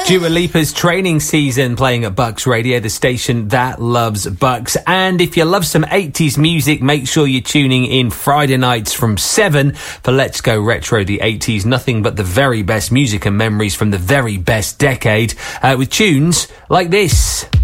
Dua Lipa's Training Season playing at Bucks Radio, the station that loves Bucks. And if you love some 80s music, make sure you're tuning in Friday nights from 7 for Let's Go Retro, the 80s. Nothing but the very best music and memories from the very best decade with tunes like this.